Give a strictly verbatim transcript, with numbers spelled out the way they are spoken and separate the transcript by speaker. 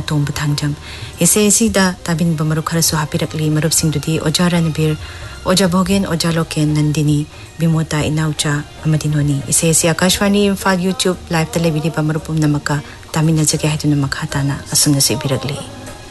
Speaker 1: तोंब थांगजम इसे सिदा ताबिन बमरु खरसु हापिरकली मरुप सिंगदुदी ओजा रणबीर ओजा भोगेन ओजा लोकेन नंदिनी बिमोता इनाउचा अमदिनोनी इसे सि आकाशवाणी इम्फाल यूट्यूब लाइव तलेबिदी बमरुपुम नमका तामिना जगे हाइदुन मखाताना असुन से बिरगली